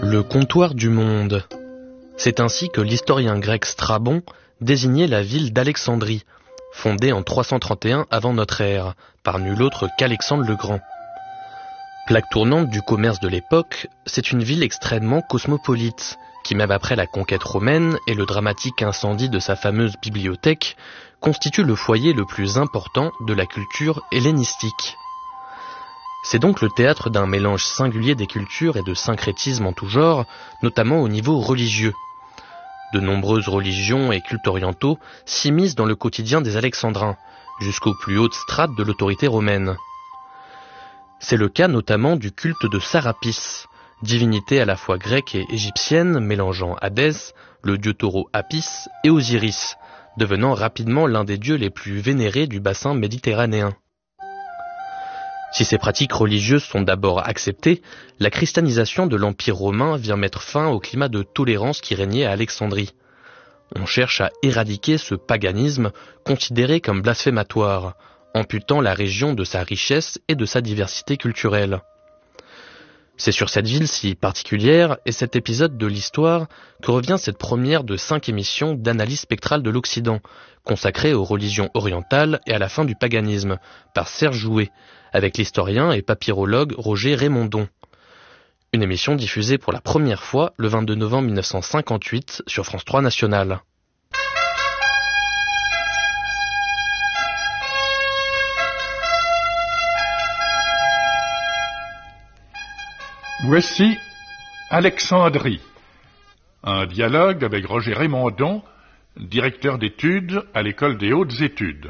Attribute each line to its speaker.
Speaker 1: Le comptoir du monde. C'est ainsi que l'historien grec Strabon désignait la ville d'Alexandrie, fondée en 331 avant notre ère, par nul autre qu'Alexandre le Grand. Plaque tournante du commerce de l'époque, c'est une ville extrêmement cosmopolite, qui même après la conquête romaine et le dramatique incendie de sa fameuse bibliothèque, constitue le foyer le plus important de la culture hellénistique. C'est donc le théâtre d'un mélange singulier des cultures et de syncrétisme en tout genre, notamment au niveau religieux. De nombreuses religions et cultes orientaux s'immiscent dans le quotidien des Alexandrins, jusqu'aux plus hautes strates de l'autorité romaine. C'est le cas notamment du culte de Sarapis, divinité à la fois grecque et égyptienne mélangeant Hadès, le dieu taureau Apis et Osiris, devenant rapidement l'un des dieux les plus vénérés du bassin méditerranéen. Si ces pratiques religieuses sont d'abord acceptées, la christianisation de l'Empire romain vient mettre fin au climat de tolérance qui régnait à Alexandrie. On cherche à éradiquer ce paganisme considéré comme blasphématoire, amputant la région de sa richesse et de sa diversité culturelle. C'est sur cette ville si particulière et cet épisode de l'histoire que revient cette première de 5 émissions d'analyse spectrale de l'Occident, consacrée aux religions orientales et à la fin du paganisme, par Serge Jouet, avec l'historien et papyrologue Roger Raymondon. Une émission diffusée pour la première fois le 22 novembre 1958 sur France 3 National.
Speaker 2: Voici Alexandrie, un dialogue avec Roger Raymondon, directeur d'études à l'École des Hautes Études.